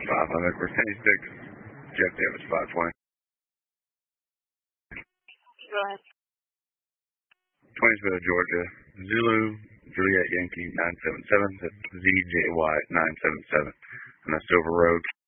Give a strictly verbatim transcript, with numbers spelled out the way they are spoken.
five hundred for twenty-six, Jeff Davis, five twenty. Go ahead. Twinsville, Georgia, Zulu, Juliet Yankee, nine seven seven, Z J Y nine seven seven, on the Silver Road.